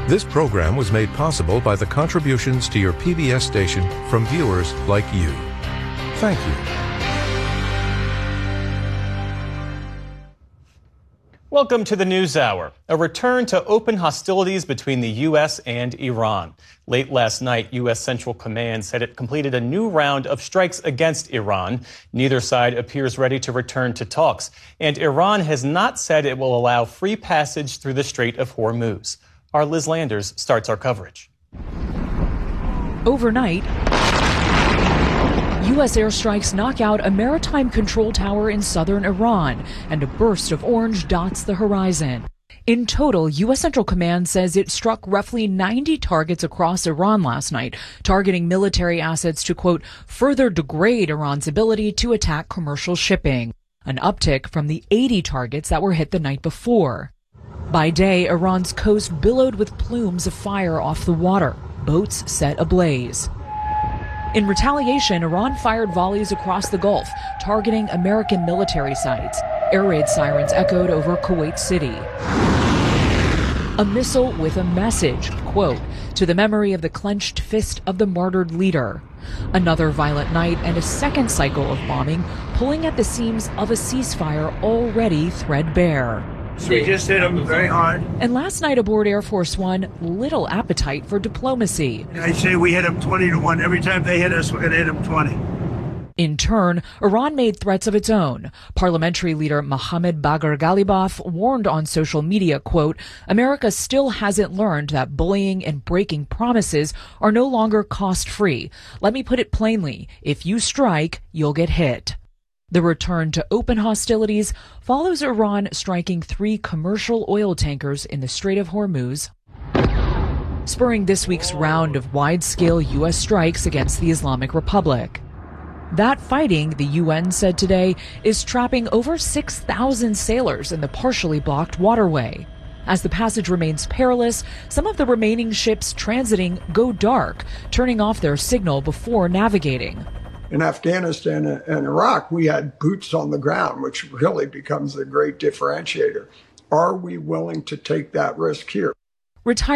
This program was made possible by the contributions to your PBS station from viewers like you. Thank you. Welcome to the NewsHour. A return to open hostilities between the U.S. and Iran. Late last night, U.S. Central Command said it completed a new round of strikes against Iran. Neither side appears ready to return to talks. And Iran has not said it will allow free passage through the Strait of Hormuz. Our Liz Landers starts our coverage. Overnight, U.S. airstrikes knock out a maritime control tower in southern Iran, and a burst of orange dots the horizon. In total, U.S. Central Command says it struck roughly 90 targets across Iran last night, targeting military assets to, quote, further degrade Iran's ability to attack commercial shipping, an uptick from the 80 targets that were hit the night before. By day, Iran's coast billowed with plumes of fire off the water, boats set ablaze. In retaliation, Iran fired volleys across the Gulf, targeting American military sites. Air raid sirens echoed over Kuwait City. A missile with a message, quote, to the memory of the clenched fist of the martyred leader. Another violent night and a second cycle of bombing, pulling at the seams of a ceasefire already threadbare. We just hit them very hard. And last night aboard Air Force One, little appetite for diplomacy. I say we hit them 20-1. Every time they hit us, we're going to hit them 20. In turn, Iran made threats of its own. Parliamentary leader Mohammad Bagher Ghalibaf warned on social media, quote, America still hasn't learned that bullying and breaking promises are no longer cost-free. Let me put it plainly, if you strike, you'll get hit. The return to open hostilities follows Iran striking 3 commercial oil tankers in the Strait of Hormuz, spurring this week's round of wide-scale U.S. strikes against the Islamic Republic. That fighting, the UN said today, is trapping over 6,000 sailors in the partially blocked waterway. As the passage remains perilous, some of the remaining ships transiting go dark, turning off their signal before navigating. In Afghanistan and Iraq, we had boots on the ground, which really becomes a great differentiator. Are we willing to take that risk here?